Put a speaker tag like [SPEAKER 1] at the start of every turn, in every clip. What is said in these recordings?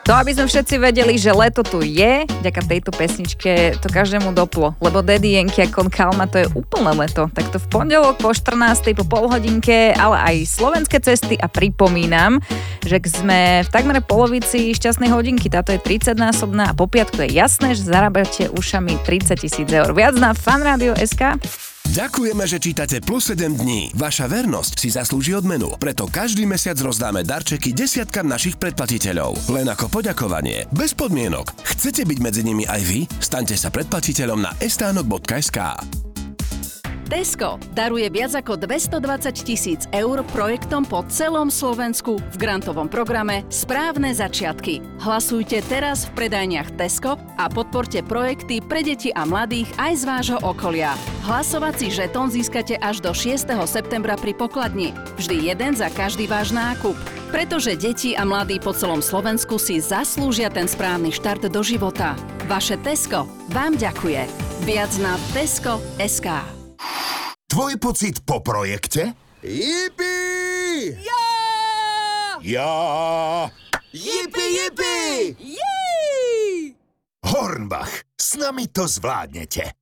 [SPEAKER 1] To, aby sme všetci vedeli, že leto tu je, vďaka tejto pesničke to každému doplo, lebo Daddy Yankee a Con Calma to je úplné leto. Tak to v pondelok po 14. po polhodinke, ale aj slovenské cesty a pripomínam, že sme v takmer polovici šťastnej hodinky, táto je 30-násobná a po piatku je jasné, že zarábate ušami 30 000 eur. Viac na fanradio.sk.
[SPEAKER 2] Ďakujeme, že čítate Plus 7 dní. Vaša vernosť si zaslúži odmenu. Preto každý mesiac rozdáme darčeky desiatkam našich predplatiteľov. Len ako poďakovanie. Bez podmienok. Chcete byť medzi nimi aj vy? Staňte sa predplatiteľom na estánok.sk.
[SPEAKER 3] Tesco daruje viac ako 220 000 eur projektom po celom Slovensku v grantovom programe Správne začiatky. Hlasujte teraz v predajniach Tesco a podporte projekty pre deti a mladých aj z vášho okolia. Hlasovací žetón získate až do 6. septembra pri pokladni. Vždy jeden za každý váš nákup. Pretože deti a mladí po celom Slovensku si zaslúžia ten správny štart do života. Vaše Tesco vám ďakuje. Viac na Tesco.sk.
[SPEAKER 4] Tvoj pocit po projekte?
[SPEAKER 5] Yippie!
[SPEAKER 4] Ja! Ja!
[SPEAKER 5] Yippie, yippie!
[SPEAKER 4] Jej! Hornbach, s nami to zvládnete.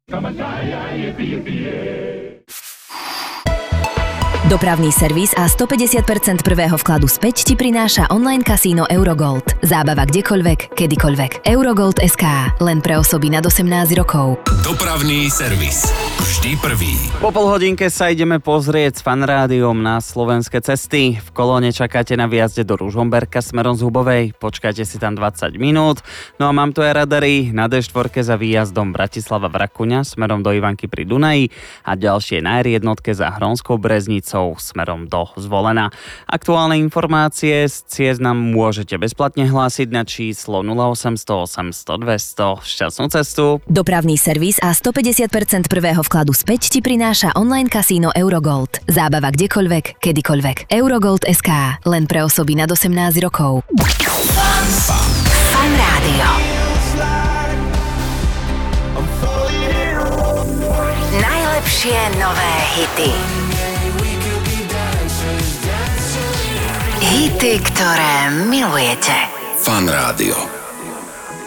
[SPEAKER 6] Dopravný servis a 150% prvého vkladu späť ti prináša online kasíno Eurogold. Zábava kdekoľvek, kedykoľvek. Eurogold.sk. Len pre osoby nad 18 rokov.
[SPEAKER 2] Dopravný servis. Vždy prvý.
[SPEAKER 7] Po polhodinke sa ideme pozrieť s fanrádiom na slovenské cesty. V kolóne čakáte na výjazde do Ružomberka smerom z Hubovej. Počkajte si tam 20 minút. No a mám tu aj radary na D4 za výjazdom Bratislava Vrakuňa smerom do Ivanky pri Dunaji a ďalšie na R1 za Hronskou Breznicou smerom do Zvolena. Aktuálne informácie z ciest nám môžete bezplatne hlásiť na číslo 0800 800 200. Šťastnú cestu.
[SPEAKER 6] Dopravný servis a 150% prvého vkladu späť ti prináša online kasíno Eurogold. Zábava kdekoľvek, kedykoľvek. Eurogold.sk. Len pre osoby nad 18 rokov. Fan Rádio. Najlepšie nové hity. Hity, ktoré milujete.
[SPEAKER 2] Fan Rádio.